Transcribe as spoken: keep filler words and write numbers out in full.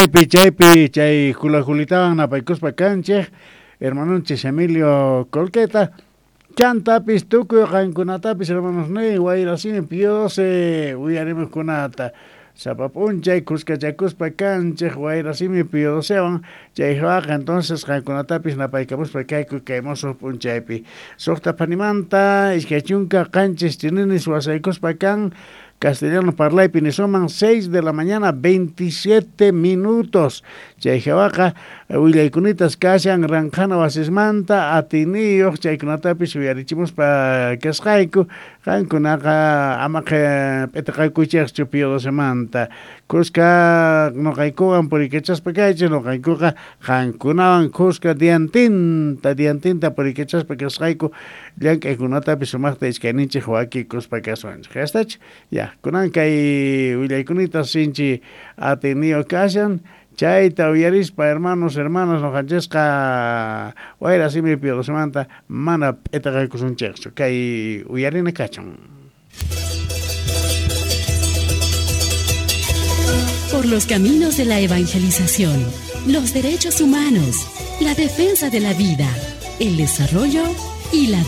chaypi chaypi chay jula julitaban napaykuspa kanchik hermanunchis Emilio Colqueta chantapis tukuy qankunatapis hermanos ne wayrasimi piyose uyarimus kunata sapapunchay kuskachakuspa kanchik wayrasimi piyosewan chay haqa entonces qankunatapis napaykamuspa kayku kaymosuq punchaypi suqta panimanta iskay chunka qanchis tininis wasaykuspa kan Castellano Parlaypi ni suman seis de la mañana, veintisiete minutos. Chayjawaqa, willaykunitas kashan ranjana wasismanta, atiniyuq, chaykunatapis uyarichimuspa kasqayku, qankunaqa amaqa p'etaqaykuchikchu piyo dosemanta. Kuska noqaykuwan purikachaspa kaychik, noqaykuqa qankunawan kuska diantinta, diantinta purikachaspa kasqayku, llank'aykunatapis sumaqta iskayninchik wakikuspa kasuanchik. Hastach, ya. Kunan kay willaykunitas sinchi atenio kashan chayta uyarispa hermanos hermanas noqanchesqa wayrasimi piyodosemanta mana p'etaqaykusunchikchu kay uyarina kachun. Por los caminos de la evangelización, los derechos humanos, la defensa de la vida, el desarrollo y la